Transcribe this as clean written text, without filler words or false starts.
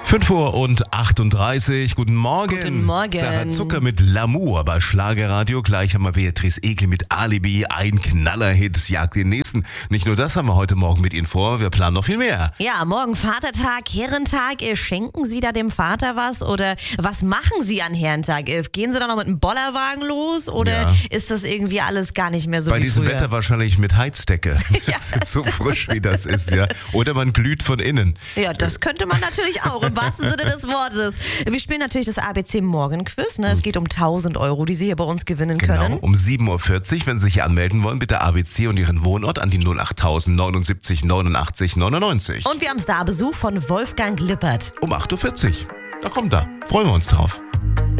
5:38 Uhr, guten Morgen. Guten Morgen. Sarah Zucker mit L'amour bei Schlagerradio. Gleich haben wir Beatrice Egli mit Alibi. Ein Knallerhit jagt den nächsten. Nicht nur das haben wir heute Morgen mit Ihnen vor, wir planen noch viel mehr. Ja, morgen Vatertag, Herrentag. Schenken Sie da dem Vater was oder was machen Sie an Herrentag? Gehen Sie da noch mit einem Bollerwagen los oder ist das irgendwie alles gar nicht mehr so bei wie diesem früher? Wetter wahrscheinlich mit Heizdecke. Ja. Das ist so frisch, wie das ist, ja. Oder man glüht von innen. Ja, das könnte man natürlich auch, im wahrsten Sinne des Wortes. Wir spielen natürlich das ABC Morgenquiz. Ne? Es geht um 1.000 Euro, die Sie hier bei uns gewinnen können. Genau, um 7:40 Uhr, wenn Sie sich anmelden wollen, bitte ABC und Ihren Wohnort an die 08000 79 89 99. Und wir haben Starbesuch von Wolfgang Lippert. Um 8:40 Uhr. Da kommt er. Freuen wir uns drauf.